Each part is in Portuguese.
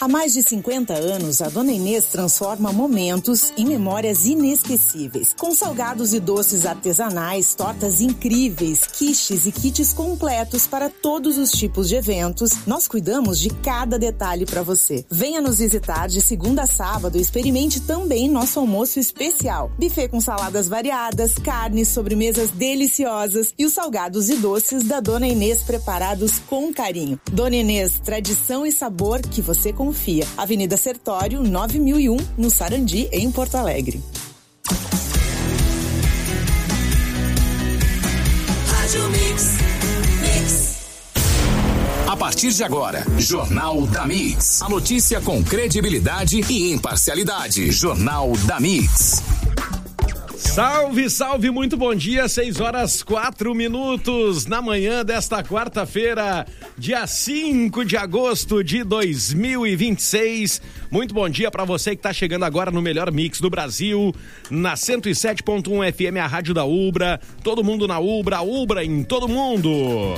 Há mais de 50 anos, a Dona Inês transforma momentos em memórias inesquecíveis. Com salgados e doces artesanais, tortas incríveis, quiches e kits completos para todos os tipos de eventos, nós cuidamos de cada detalhe para você. Venha nos visitar de segunda a sábado e experimente também nosso almoço especial. Buffet com saladas variadas, carnes, sobremesas deliciosas e os salgados e doces da Dona Inês preparados com carinho. Dona Inês, tradição e sabor que você confia. Avenida Sertório, 9001, no Sarandi, em Porto Alegre. Rádio Mix. A partir de agora, Jornal da Mix. A notícia com credibilidade e imparcialidade. Jornal da Mix. Salve, salve, muito bom dia, 6:04 na manhã desta quarta-feira, dia 5 de agosto de 2026. Muito bom dia para você que tá chegando agora no melhor mix do Brasil, na 107.1 FM, a rádio da Ubra, todo mundo na Ubra, Ubra em todo mundo.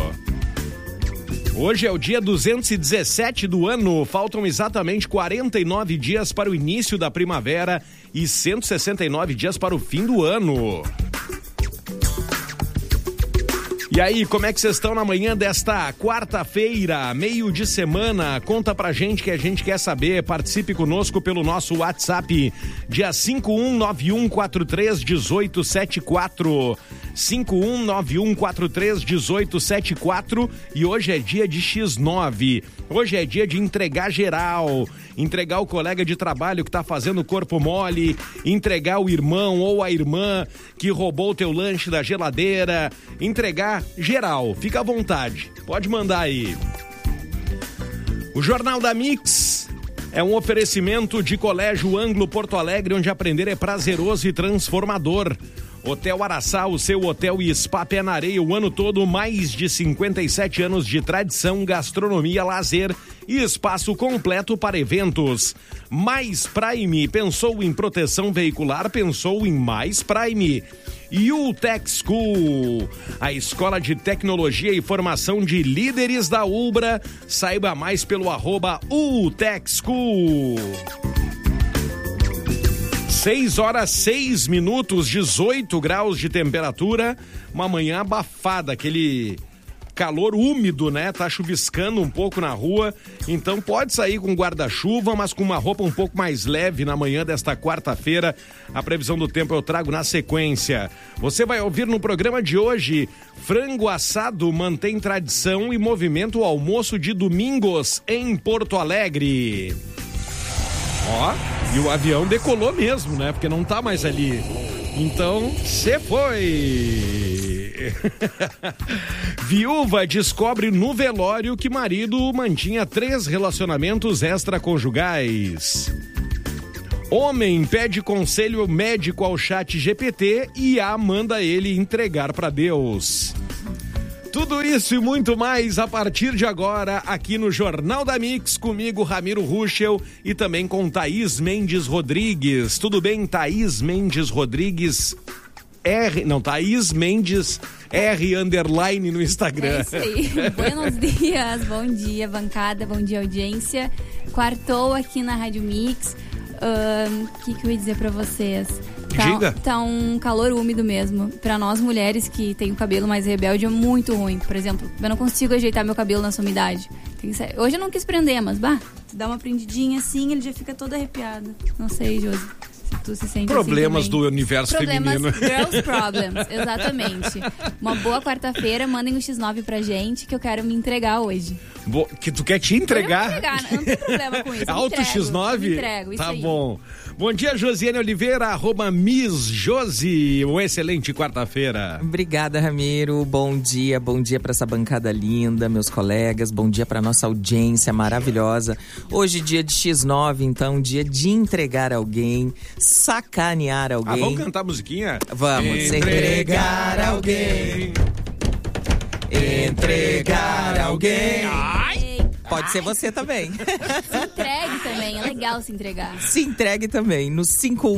Hoje é o dia 217 do ano, faltam exatamente 49 dias para o início da primavera e 169 dias para o fim do ano. E aí, como é que vocês estão na manhã desta quarta-feira, meio de semana? Conta pra gente que a gente quer saber. Participe conosco pelo nosso WhatsApp, dia 5191431874. 5191431874. E hoje é dia de X9. Hoje é dia de entregar geral. Entregar o colega de trabalho que tá fazendo corpo mole, entregar o irmão ou a irmã que roubou o teu lanche da geladeira, entregar geral. Fica à vontade, pode mandar aí. O Jornal da Mix é um oferecimento de Colégio Anglo Porto Alegre, onde aprender é prazeroso e transformador. Hotel Araçá, o seu hotel e spa pé na areia o ano todo, mais de 57 anos de tradição, gastronomia, lazer e espaço completo para eventos. Mais Prime, pensou em proteção veicular, pensou em Mais Prime. E o Tech School, a escola de tecnologia e formação de líderes da Ubra. Saiba mais pelo @UTechSchool. 6:06, 18 graus de temperatura, uma manhã abafada, aquele calor úmido, né? Tá chuviscando um pouco na rua, então pode sair com guarda-chuva, mas com uma roupa um pouco mais leve na manhã desta quarta-feira. A previsão do tempo eu trago na sequência. Você vai ouvir no programa de hoje: frango assado mantém tradição e movimento o almoço de domingos em Porto Alegre. Ó, e o avião decolou mesmo, né? Porque não tá mais ali. Então, cê foi! Viúva descobre no velório que marido mantinha 3 relacionamentos extraconjugais. Homem pede conselho médico ao ChatGPT e IA manda ele entregar para Deus. Tudo isso e muito mais a partir de agora aqui no Jornal da Mix, comigo, Ramiro Ruschel, e também com Thaís Mendes Rodrigues. Tudo bem, Thaís Mendes Rodrigues? Thaís Mendes R_ no Instagram. É isso aí. Buenos dias, bom dia, bancada, bom dia, audiência. Quartou aqui na Rádio Mix. O que eu ia dizer pra vocês? Diga. Tá um calor úmido mesmo. Pra nós mulheres que tem o cabelo mais rebelde é muito ruim. Por exemplo, eu não consigo ajeitar meu cabelo nessa umidade. Hoje eu não quis prender, mas dá uma prendidinha assim, ele já fica todo arrepiado. Não sei, Josi, se tu se sente problemas assim do universo feminino. Girls problems, exatamente. Uma boa quarta-feira, mandem o X9 pra gente que eu quero me entregar hoje. Que tu quer te entregar? Não tem problema com isso. Alto X9? Me entrego, isso tá aí. Bom. Bom dia, Josiane Oliveira, @Miss Josi. Uma excelente quarta-feira. Obrigada, Ramiro. Bom dia pra essa bancada linda, meus colegas. Bom dia pra nossa audiência maravilhosa. Hoje, dia de X9, então, dia de entregar alguém, sacanear alguém. Vamos cantar a musiquinha? Vamos. Entregar alguém. Entregar alguém. Ai! Pode ser você também. Se entregue também, é legal se entregar. Se entregue também no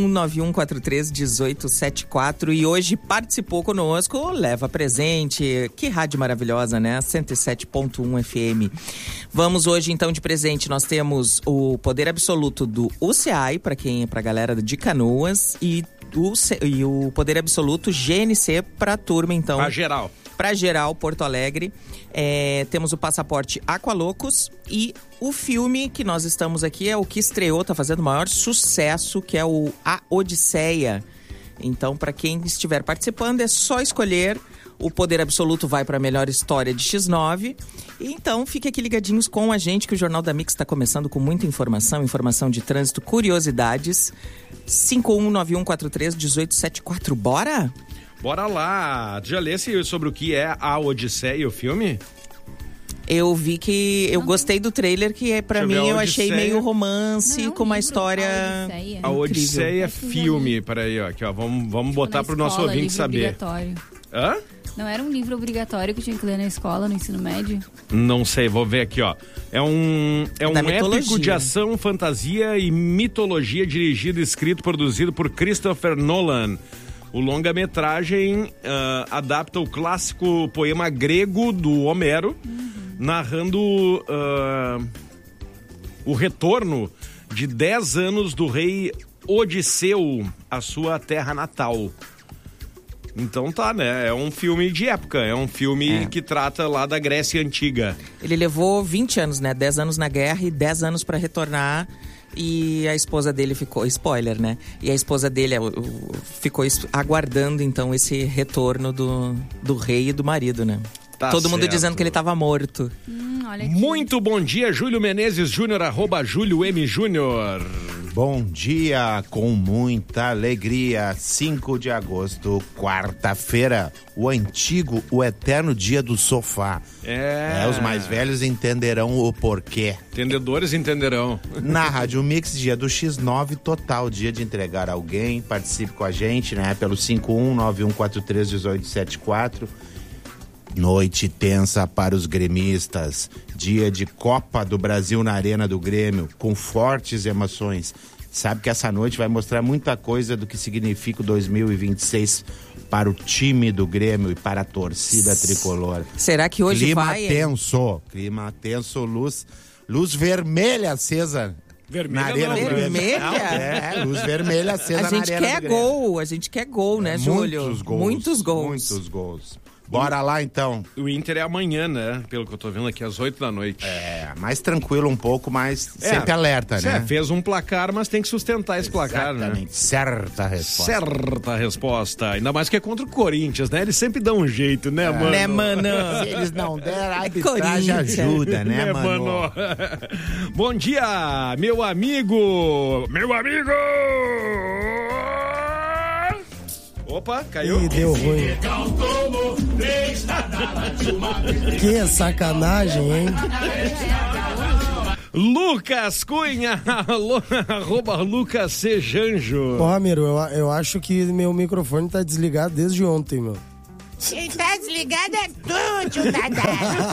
5191431874 e hoje participou conosco, leva presente. Que rádio maravilhosa, né? 107.1 FM. Vamos hoje então de presente, nós temos o Poder Absoluto do UCI, pra galera de Canoas, e o Poder Absoluto GNC pra turma, então. Pra geral, Porto Alegre. Temos o passaporte Aqualocos e o filme que nós estamos aqui é o que estreou, tá fazendo o maior sucesso, que é o A Odisseia. Então, pra quem estiver participando, é só escolher. O Poder Absoluto vai para a melhor história de X9. Então, fique aqui ligadinhos com a gente, que o Jornal da Mix está começando com muita informação de trânsito, curiosidades. 5191431874. Bora? Bora lá. Já lesse sobre o que é A Odisseia, o filme? Eu vi que... Eu gostei do trailer, que pra mim eu achei meio romance, com uma história A Odisseia filme. Peraí, ó, aqui, ó. Vamos botar pro nosso ouvinte saber. Hã? Não era um livro obrigatório que tinha que ler na escola, no ensino médio? Não sei, vou ver aqui, ó. É um épico de ação, fantasia e mitologia dirigido, escrito, produzido por Christopher Nolan. O longa-metragem adapta o clássico poema grego do Homero, narrando o retorno de 10 anos do rei Odisseu à sua terra natal. Então tá, né? É um filme de época, é um filme que trata lá da Grécia Antiga. Ele levou 20 anos, né? 10 anos na guerra e 10 anos pra retornar. E a esposa dele ficou... Spoiler, né? E a esposa dele ficou aguardando, então, esse retorno do rei e do marido, né? Tá Todo mundo certo. dizendo que ele tava morto. Olha aqui. Muito bom dia, Júlio Menezes Júnior, @Júlio M. Júnior. Bom dia, com muita alegria. 5 de agosto, quarta-feira. O eterno dia do sofá. Os mais velhos entenderão o porquê. Entendedores entenderão. Na Rádio Mix, dia do X9 total, dia de entregar alguém. Participe com a gente, né? Pelo 5191431874. Noite tensa para os gremistas. Dia de Copa do Brasil na Arena do Grêmio, com fortes emoções. Sabe que essa noite vai mostrar muita coisa do que significa o 2026 para o time do Grêmio e para a torcida tricolor. Será que hoje Clima tenso, luz vermelha acesa. Vermelha na Arena do Grêmio. Vermelha? Luz vermelha acesa na Arena do Grêmio. A gente quer gol, né, Júlio? Muitos gols. Bora lá, então. O Inter é amanhã, né? Pelo que eu tô vendo aqui, às 8 da noite. Mais tranquilo um pouco, mas sempre alerta, né? Fez um placar, mas tem que sustentar esse placar, né? Exatamente. Certa resposta. Ainda mais que é contra o Corinthians, né? Eles sempre dão um jeito, né, mano? Né, mano? Se eles não der, a arbitragem ajuda, né, mano? Bom dia, meu amigo! Opa, caiu. Ih, deu ruim. Que sacanagem, hein? Lucas Cunha, @Lucas Sejanjo. Ó, Miro, eu acho que meu microfone tá desligado desde ontem, meu. Quem tá desligado é tu, tio Dadá.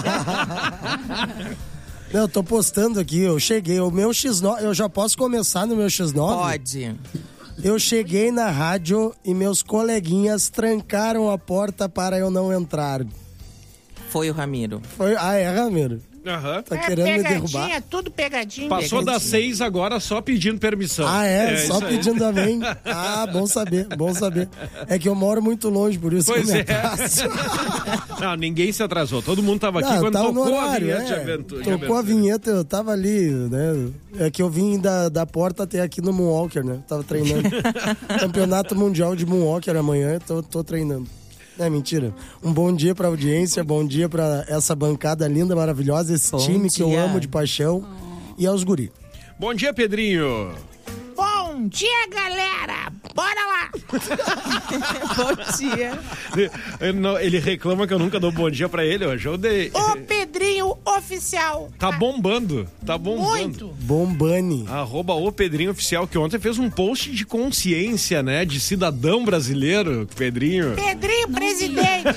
Não, eu tô postando aqui, eu cheguei, o meu X9, eu já posso começar no meu X9? Pode. Eu cheguei na rádio e meus coleguinhas trancaram a porta para eu não entrar. Foi o Ramiro. Ramiro? Aham. Tá querendo me derrubar? Tudo pegadinho. Passou das 6 agora só pedindo permissão. Só pedindo amém. Bom saber. É que eu moro muito longe, por isso Pois que eu me é. atraso. Não, ninguém se atrasou. Todo mundo tava aqui quando tava tocou no horário, a vinheta. Tocou a vinheta, eu tava ali, né? É que eu vim da porta até aqui no Moonwalker, né? Tava treinando. Campeonato Mundial de Moonwalker amanhã, tô treinando. É mentira. Um bom dia pra audiência, bom dia pra essa bancada linda, maravilhosa, esse time que eu amo de paixão e aos guri. Bom dia, Pedrinho. Bom dia, galera. Bora lá. Bom dia. Ele reclama que eu nunca dou bom dia pra ele, hoje eu dei. Ô, Pedrinho, Oficial. Tá bombando. Muito. Bombani. @o Pedrinho Oficial, que ontem fez um post de consciência, né? De cidadão brasileiro, Pedrinho. Pedrinho presidente.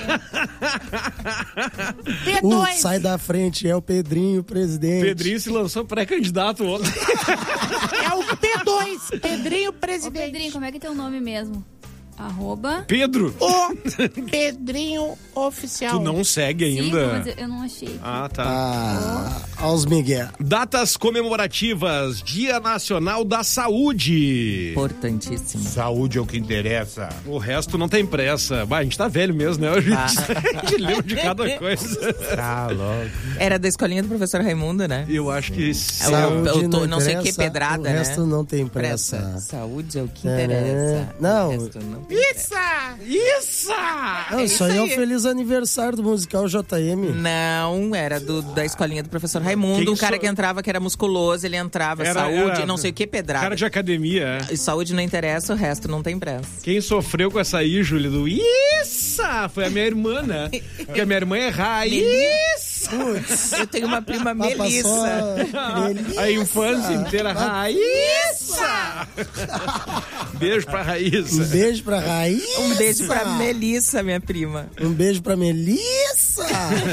P2. Sai da frente, é o Pedrinho presidente. Pedrinho se lançou pré-candidato ontem. É o P2. Pedrinho Ô, presidente. Pedrinho, como é que é teu nome mesmo? @ Pedro, O Pedrinho Oficial. tu não segue Sigo, ainda? mas eu não achei. Ah, tá. Aos Miguel. Datas comemorativas. Dia Nacional da Saúde. Importantíssimo. Saúde é o que interessa. O resto não tem pressa. Bah, a gente tá velho mesmo, né? A gente lembra de cada coisa. Tá louco. Era da escolinha do professor Raimundo, né? Eu acho que... Saúde não sei o que, interessa, pedrada, o resto né? não tem pressa. Saúde é o que É, interessa. não. O resto não tem Isso! Isso! Não, isso aí é o feliz aniversário do musical JM. Não, era da escolinha do professor Raimundo. Quem Um cara so- que entrava, que era musculoso, ele entrava, saúde, não sei o que, pedrada. Cara de academia, é. E saúde não interessa, o resto não tem pressa. Quem sofreu com essa aí, Júlio, do Isso! Foi a minha irmã, né? Porque a minha irmã é Raíssa! Eu tenho uma prima Passou Melissa. A infância inteira, Raíssa! Beijo pra Um Raíssa. beijo pra Raíssa. Um beijo pra Melissa, minha prima. Um beijo pra Melissa.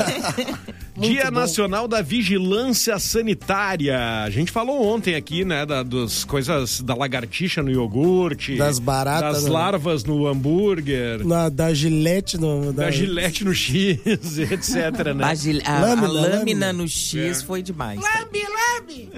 Dia bom. Nacional da Vigilância Sanitária. A gente falou ontem aqui, né, das coisas da lagartixa no iogurte. Das baratas, Das né? larvas no hambúrguer. Da Gillette no... Da Gillette no X, etc, né? A Lâmina, lâmina no X foi demais. Lambe.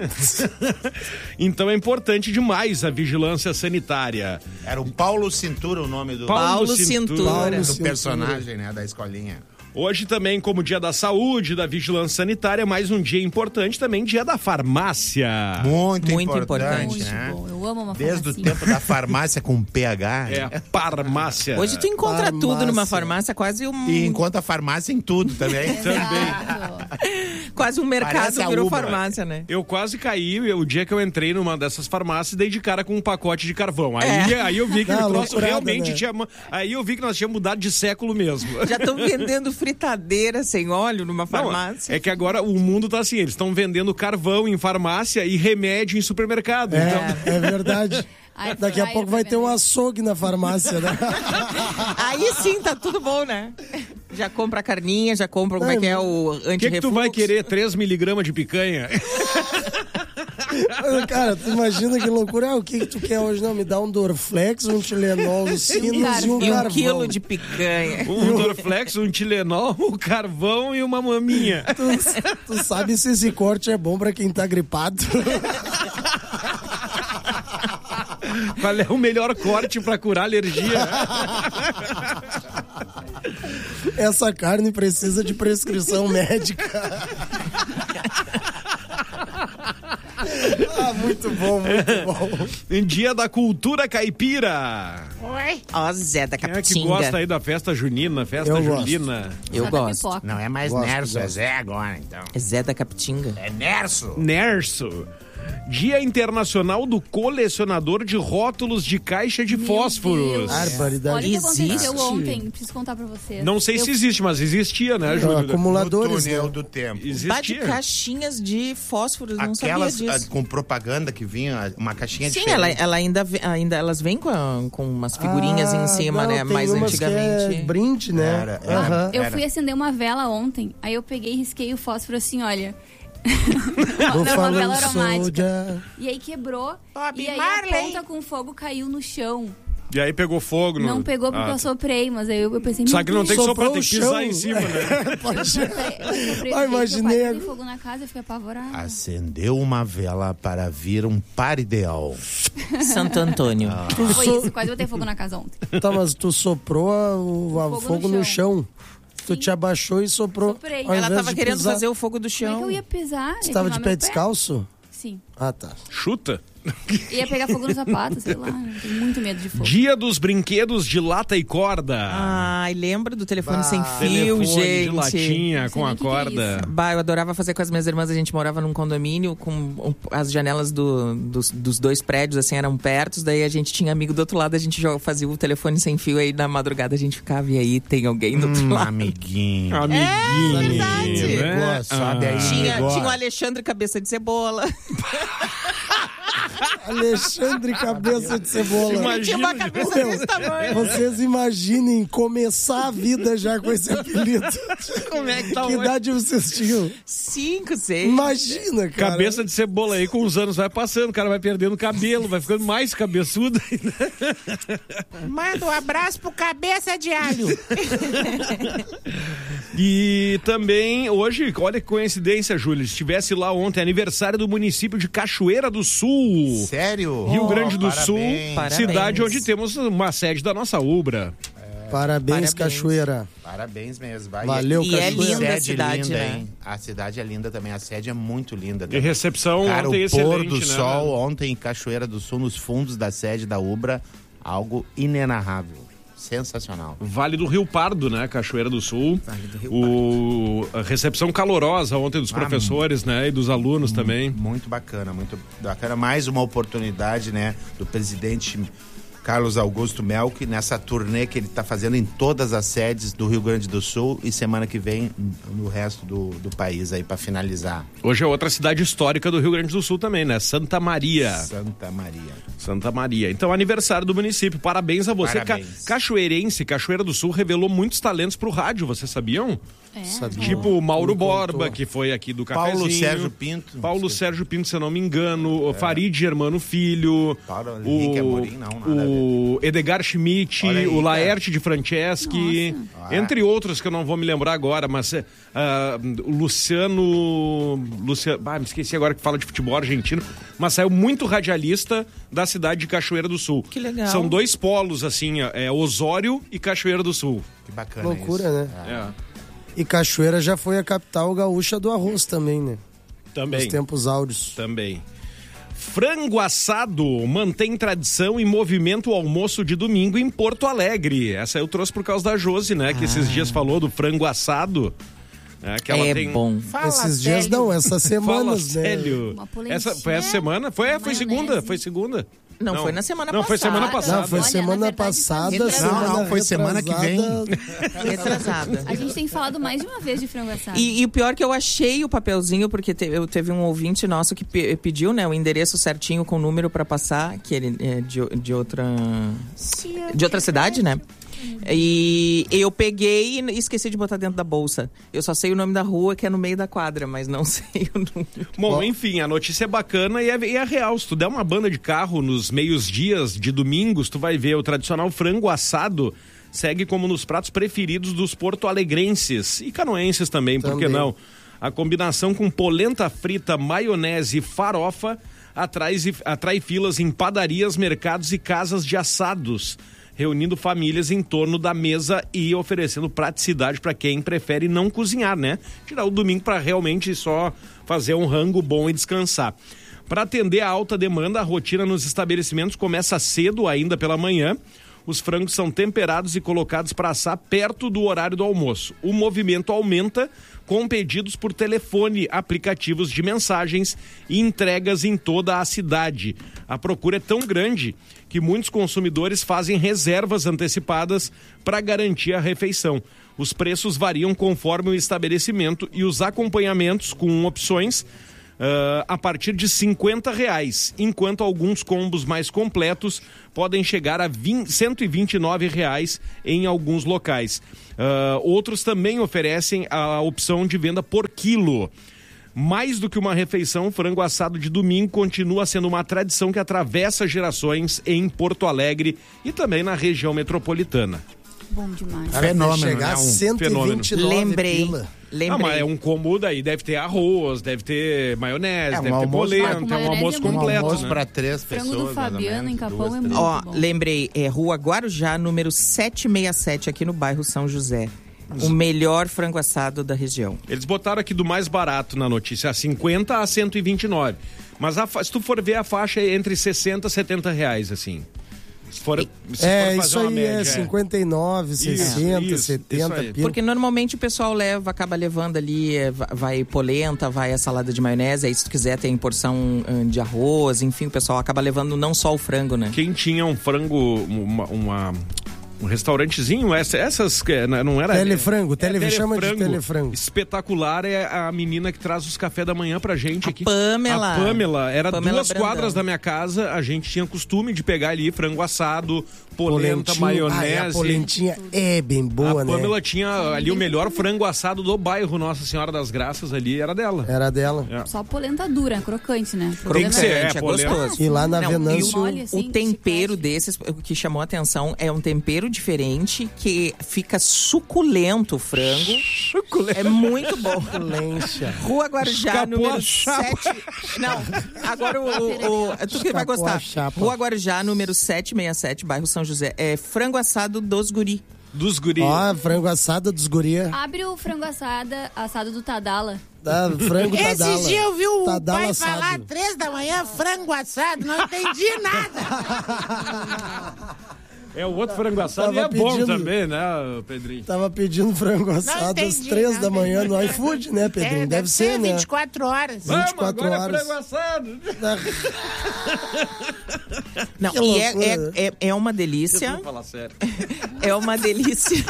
Então é importante demais a vigilância sanitária. Era o Paulo Cintura o nome do, Paulo Cintura. Cintura. do personagem, né? Da escolinha. Hoje também, como Dia da Saúde, da Vigilância Sanitária, mais um dia importante também, Dia da Farmácia. Muito Muito importante, importante. né? Bom, eu amo uma Desde o farmacinha. tempo da farmácia com PH. É a farmácia. Hoje tu encontra Farmácia. tudo numa farmácia, quase E encontra farmácia em tudo também. quase um mercado Parece a virou Uber. farmácia, né? Eu quase caí o dia que eu entrei numa dessas farmácias e dei de cara com um pacote de carvão. Aí eu vi que Não, o troço loucurada, realmente né? tinha... Aí eu vi que nós tínhamos mudado de século mesmo. Já estão vendendo fritadeira sem óleo numa farmácia. É que agora o mundo tá assim, eles estão vendendo carvão em farmácia e remédio em supermercado. Então, É verdade. Air Daqui a fryer pouco pra vai ter um vender. açougue na farmácia, né? Aí sim, tá tudo bom, né? Já compra a carninha, já compra como é que é o o antirrefluxo. que tu vai querer? 3 miligramas de picanha? Cara, tu imagina que loucura. O que tu quer hoje? Não, me dá um Dorflex, um Tilenol, um Sinus e um E um carvão. quilo de picanha. Um Dorflex, um Tilenol, um carvão e uma maminha. Tu sabe se esse corte é bom pra quem tá gripado? Qual é o melhor corte pra curar alergia? Essa carne precisa de prescrição médica. Muito bom, muito bom. Em Dia da Cultura Caipira. Oi. Ó, Zé da Quem é que Capitinga. gosta aí da festa junina, festa Eu gosto. julina? Eu Só da gosto. pipoca. Não é mais Gosto, Nerso, é gosto. Zé agora, então. É Zé da Capitinga. É Nerso. Nerso. Dia Internacional do Colecionador de Rótulos de Caixa de Meu Fósforos. Deus. Barbaridade. Olha o que aconteceu Existe? ontem. Preciso contar pra vocês. Não sei se existe, mas existia, né, Ó, Júlio? No acumuladores, túnel né? do tempo. Bate Existia. caixinhas de fósforos, não Aquelas sabia disso. com propaganda que vinha, uma caixinha Sim, diferente. ela ainda elas vêm com umas figurinhas em cima, não, né? tem Mais umas que antigamente. é brinde, né? Era. Aham. Eu Era. fui acender uma vela ontem, aí eu peguei e risquei o fósforo assim, olha. Vou Era uma vela falando aromática. soldier. E aí quebrou. Bob e aí Marley. a ponta com fogo caiu no chão. E aí pegou fogo. Não pegou porque eu soprei, mas aí eu pensei... Só que não tem que Soprou soprar, tem o que pisar chão. em cima, né? Pode ser. Eu imaginei. quase fogo na casa, eu fiquei apavorada. Acendeu uma vela para vir um par ideal. Santo Antônio. Foi isso, quase botei fogo na casa ontem. Tá, mas tu soprou o fogo no chão. Tu te abaixou e soprou. Soprei. Ao Ela invés tava de querendo pisar. fazer o fogo do Como é chão. que eu ia pisar? Você tava de Ia queimar pé meu descalço? Sim. Ah, tá. Chuta. Ia pegar fogo no sapato, sei lá. Tenho muito medo de fogo. Dia dos brinquedos de lata e corda. Ai, lembra do telefone sem fio, Telefone gente? de latinha com a nem que corda. é isso. Bah, eu adorava fazer com as minhas irmãs. A gente morava num condomínio com as janelas dos dois prédios, assim, eram perto. Daí a gente tinha amigo do outro lado, a gente fazia o telefone sem fio. Aí na madrugada a gente ficava, e aí tem alguém do outro lado. Amiguinho. Amiguinho. verdade. Né? Sobe aí. Tinha o Alexandre Cabeça de Cebola. Alexandre Cabeça de Cebola. Imagina, Tinha uma cabeça Meu, desse tamanho. Vocês imaginem começar a vida já com esse apelido. Como é que tá Que hoje? idade vocês tinham? 5, 6. Imagina, cara. Cabeça de cebola aí, com os anos vai passando, o cara vai perdendo cabelo, vai ficando mais cabeçudo ainda. Manda um abraço pro Cabeça de Alho. E também, hoje, olha que coincidência, Júlio, estivesse lá ontem, aniversário do município de Cachoeira do Sul. Sério? Rio Grande do parabéns. Sul, Parabéns. cidade onde temos uma sede da nossa Ubra. Parabéns, Cachoeira. Parabéns mesmo. Vai. Valeu, E é Cachoeira. linda a Sede cidade, linda, né? hein? A cidade é linda também, a sede é muito linda. E Também. recepção Cara, ontem o excelente, pôr do né? sol ontem em Cachoeira do Sul, nos fundos da sede da Ubra, algo inenarrável. Sensacional. Vale do Rio Pardo, né? Cachoeira do Sul. Vale do Rio A recepção calorosa ontem dos professores, né? E dos alunos também. Muito bacana, muito bacana. Mais uma oportunidade, né, do presidente Carlos Augusto Melk nessa turnê que ele está fazendo em todas as sedes do Rio Grande do Sul e semana que vem no resto do país aí para finalizar. Hoje é outra cidade histórica do Rio Grande do Sul também, né? Santa Maria. Santa Maria. Então, aniversário do município. Parabéns a você. Parabéns. Cachoeirense, Cachoeira do Sul revelou muitos talentos pro rádio, vocês sabiam? Sabia. Tipo o Mauro Me Borba, contou. que foi aqui do Cafezinho. Paulo Sérgio Pinto. Paulo Sérgio Pinto, se eu não me engano. Farid Germano Filho. Paulo Henrique Amorim, não, nada a o Edgar Schmidt, Olha aí, o cara. Laerte de Franceschi, entre outros que eu não vou me lembrar agora, mas o Luciano, me esqueci agora que fala de futebol argentino, mas saiu muito radialista da cidade de Cachoeira do Sul. Que legal. São dois polos, assim, Osório e Cachoeira do Sul. Que bacana Loucura, isso. né? E Cachoeira já foi a capital gaúcha do arroz também, né? Também. Nos tempos áureos. Também. Frango assado mantém tradição e movimento o almoço de domingo em Porto Alegre. Essa eu trouxe por causa da Josi, né? Que esses dias falou do frango assado. Que ela É tem... bom. Esses dias não, essas semanas, Fala né? sério. Uma polentinha. Foi essa semana? Foi segunda, Maionese. foi segunda. Não, foi na semana Não, foi passada. semana passada. Não, foi Olha, na semana verdade, passada, Não, semana foi semana que vem. Retrasada. A gente tem falado mais de uma vez de frango assado. E o pior é que eu achei o papelzinho, porque teve um ouvinte nosso que pediu, né, o endereço certinho com o número pra passar, que ele é de outra cidade, né? E eu peguei e esqueci de botar dentro da bolsa. Eu só sei o nome da rua, que é no meio da quadra, mas não sei o número. Bom, enfim, a notícia é bacana e é real. Se tu der uma banda de carro nos meios-dias de domingos, tu vai ver o tradicional frango assado segue como nos pratos preferidos dos porto-alegrenses e canoenses também, por que não? A combinação com polenta frita, maionese e farofa atrai filas em padarias, mercados e casas de assados, reunindo famílias em torno da mesa e oferecendo praticidade para quem prefere não cozinhar, né? Tirar o domingo para realmente só fazer um rango bom e descansar. Para atender a alta demanda, a rotina nos estabelecimentos começa cedo, ainda pela manhã. Os frangos são temperados e colocados para assar perto do horário do almoço. O movimento aumenta com pedidos por telefone, aplicativos de mensagens e entregas em toda a cidade. A procura é tão grande que muitos consumidores fazem reservas antecipadas para garantir a refeição. Os preços variam conforme o estabelecimento e os acompanhamentos com opções a partir de R$50, enquanto alguns combos mais completos podem chegar a R$129 em alguns locais. Outros também oferecem a opção de venda por quilo. Mais do que uma refeição, o frango assado de domingo continua sendo uma tradição que atravessa gerações em Porto Alegre e também na região metropolitana. Bom demais. Fenômeno, chegar né? a 129 Lembrei. pila. Ah, mas é um combo daí, deve ter arroz, deve ter maionese, deve ter almoço- polenta, com é um almoço maionese é muito completo, almoço né? para 3 Frango pessoas. do mais ou Fabiano menos, em Capão duas, é três. muito Ó, bom. lembrei, Rua Guarujá, número 767, aqui no bairro São José. O melhor frango assado da região. Eles botaram aqui do mais barato na notícia, a 50 a 129. Mas se tu for ver a faixa é entre 60 e 70 reais, assim. Se for fazer isso uma aí média, 59, 60, 70 pila. Porque normalmente o pessoal acaba levando ali, vai polenta, vai a salada de maionese, aí se tu quiser tem porção de arroz, enfim, o pessoal acaba levando não só o frango, né? Quem tinha um frango, um restaurantezinho, essas que não era... Telefrango, chama de telefrango. Espetacular é a menina que traz os cafés da manhã pra gente aqui. Pamela. A Pamela. Era Pamela 2 Brandão. quadras da minha casa, a gente tinha costume de pegar ali frango assado, polenta, maionese. A polentinha é bem boa, né? A Pamela tinha ali o melhor frango assado do bairro Nossa Senhora das Graças ali, era dela. Era dela. Só polenta dura, crocante, né? Tem que ser, é gostoso. E lá na Venâncio... O tempero desses, o que chamou a atenção é um tempero diferente que fica suculento o frango. Suculento. É muito bom. Suculência. Rua Guarujá, Escapou número a chapa. 7. Não, agora tu que vai Escapou gostar. a chapa. Rua Guarujá, número 767, bairro São José. É frango assado dos guri. Dos guri. Ó, frango assado dos guria. Abre o frango assado do Tadala. Frango Tadala. Esses dias eu vi o Tadala pai assado. falar 3 da manhã, frango assado, não entendi nada. É o outro frango assado Tava e é bom pedindo- também, né, Pedrinho? Tava pedindo frango assado às entendi, 3 não da manhã entendi. no iFood, né, Pedrinho? Deve ser, né? 24 horas. Vamos. 24 agora horas. é frango assado. Não, Que e loucura. é uma delícia. Vou falar sério. É uma delícia.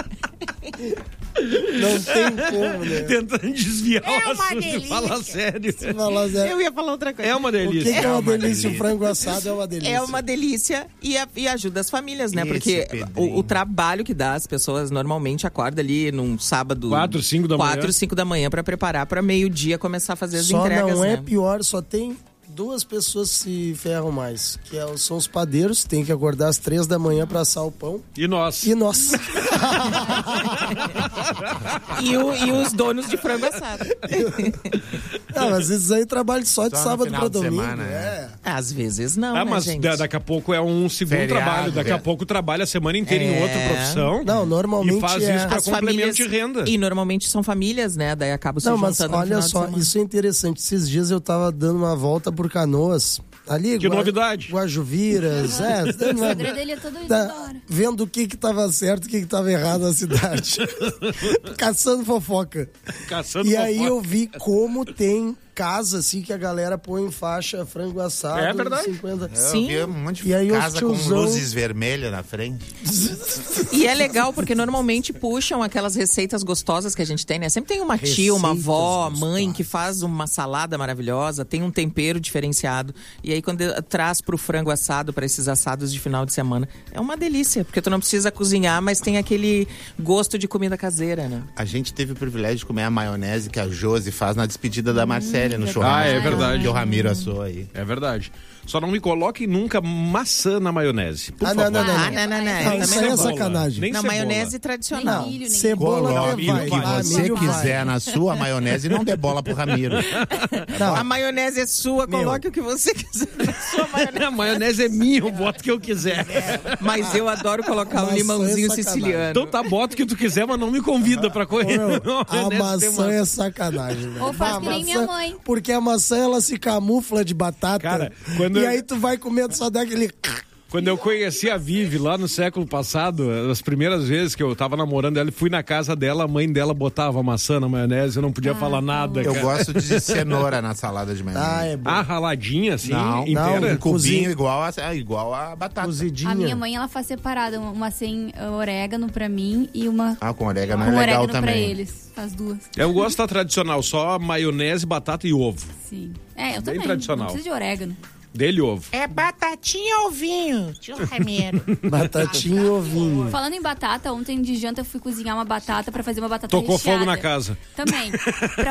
Não tem como, né? Tentando desviar É o uma assunto e delícia. falar sério. Falar sério. Eu ia falar outra coisa. É uma O que delícia. é uma delícia? O frango assado é uma delícia. É uma delícia e ajuda as famílias, né? Esse Porque Pedrinho. o trabalho que dá, as pessoas normalmente acordam ali num sábado... 4, 5 da manhã. 4, 5 da manhã pra preparar pra meio-dia começar a fazer as Só entregas, não é né? pior, só tem 2 pessoas que se ferram mais. Que são os padeiros, tem que acordar às 3 da manhã pra assar o pão. E nós? E nós. E os donos de frango assado. Não, às vezes aí trabalho só de Só no sábado final pra de domingo. semana, Às vezes não, né, Mas gente? daqui a pouco é um segundo Feriado, trabalho. Daqui a pouco trabalha a semana inteira em outra profissão. Não, normalmente E faz é. isso pra As complemento famílias... de renda. E normalmente são famílias, né? Daí acabam se Não, mas juntando no olha final de só, semana. isso é interessante. Esses dias eu tava dando uma volta por Canoas. Ali, Que novidade. Guajuviras, O segredo dele é todo isso da hora. vendo o que tava certo e o que tava errado na cidade. Caçando fofoca. Caçando E aí fofoca. eu vi como tem casa assim que a galera põe em faixa frango assado. É verdade. 50. Sim. Eu vi um monte de E aí os casa com tiozão- luzes vermelhas na frente. E é legal porque normalmente puxam aquelas receitas gostosas que a gente tem, né? Sempre tem uma tia, uma Receitas avó, mãe gostosas. que faz uma salada maravilhosa, tem um tempero diferenciado. E aí quando traz pro frango assado, para esses assados de final de semana, é uma delícia, porque tu não precisa cozinhar, mas tem aquele gosto de comida caseira, né? A gente teve o privilégio de comer a maionese que a Josi faz na despedida da Marcélia no churrasco. Ah, é verdade. Que o Ramiro assou aí. É verdade. Só não me coloque nunca maçã na maionese. Por Ah, favor. não. Não, Não, também isso não aí é vou. sacanagem. Nem Na cebola. maionese Nem tradicional. milho, nem Cebola Coloque até vai. o que Ah, você milho vai. quiser na sua maionese e não dê bola pro Ramiro. Não, A maionese é sua, coloque o que você quiser na sua maionese. A maionese é minha, eu boto o que eu quiser. Mas eu adoro colocar um Maçã é limãozinho sacanagem. siciliano. Então tá, bota o que tu quiser, mas não me convida pra correr. Meu, Não, a maionese tem maçã é sacanagem, velho. Ou faz Ah, que nem minha mãe. Porque a maçã, ela se camufla de batata. Cara, quando E eu- aí tu vai comendo, só dá aquele... Quando eu conheci a Vivi lá no século passado, as primeiras vezes que eu tava namorando ela, fui na casa dela, a mãe dela botava maçã na maionese, eu não podia falar nada. Eu cara. gosto de cenoura na salada de maionese. Ah, é bom. Ah, raladinha assim, Não, inteira? um cubinho Cozinha. igual a batata. Cozidinha. A minha mãe, ela faz separada, uma sem orégano pra mim e uma Ah, com orégano com é legal orégano pra também. eles. Faz 2. Eu gosto da tradicional, só maionese, batata e ovo. Sim. É, eu Bem também. tradicional. Não precisa de orégano. Dele ovo. É batatinha ou vinho, tio Ramiro? Batatinha e ovinho. Falando em batata, ontem de janta eu fui cozinhar uma batata pra fazer uma batata Tocou recheada. fogo na casa. Também. Pra